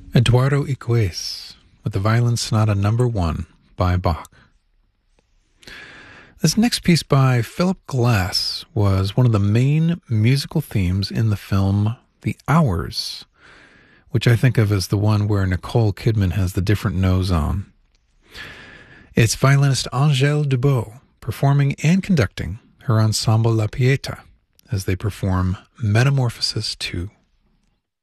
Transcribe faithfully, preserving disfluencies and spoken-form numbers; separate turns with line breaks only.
Eduardo Iquez with the Violin Sonata Number One by Bach. This next piece by Philip Glass was one of the main musical themes in the film The Hours, which I think of as the one where Nicole Kidman has the different nose on. It's violinist Angèle Dubeux performing and conducting her ensemble La Pieta as they perform Metamorphosis two.